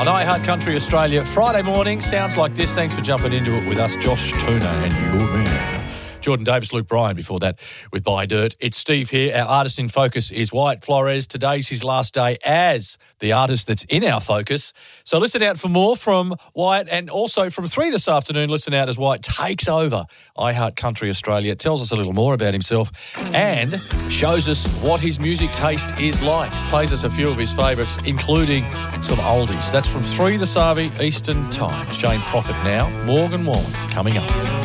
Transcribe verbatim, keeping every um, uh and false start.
on iHeart Country Australia. Friday morning sounds like this. Thanks for jumping into it with us, Josh Tuna and your man, Jordan Davis, Luke Bryan before that with Buy Dirt. It's Steve here. Our artist in focus is Wyatt Flores. Today's his last day as the artist that's in our focus. So listen out for more from Wyatt, and also from three this afternoon, listen out as Wyatt takes over iHeart Country Australia, tells us a little more about himself and shows us what his music taste is like. Plays us a few of his favourites, including some oldies. That's from three this Arvie, Eastern Time. Shane Prophet now, Morgan Wallen coming up.